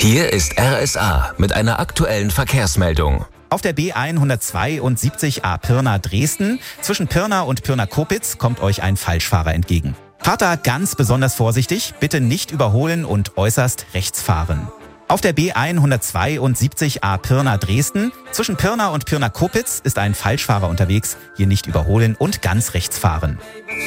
Hier ist RSA mit einer aktuellen Verkehrsmeldung. Auf der B172A Pirna-Dresden, zwischen Pirna und Pirna-Kopitz, kommt euch ein Falschfahrer entgegen. Fahrt da ganz besonders vorsichtig, bitte nicht überholen und äußerst rechts fahren. Auf der B172A Pirna-Dresden, zwischen Pirna und Pirna-Kopitz ist ein Falschfahrer unterwegs, hier nicht überholen und ganz rechts fahren.